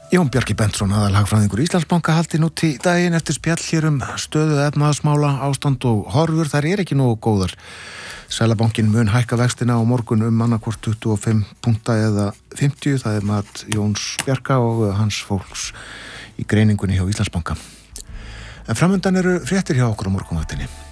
Jón Bjarki Bentsson, aðalhagfræðingur Íslandsbanka, haldi nú til daginn eftir spjall hér stöðu efnahagsmála, ástand og horfur. Þær ekki nógu góðar. Seðlabankinn mun hækka vextina á morgun annarkvort 25 punkta eða 50. Það mat Jóns Bjarka og hans fólks í greiningunni hjá Íslandsbanka. En framundan eru fréttir hjá okkur á morgunvaktinni.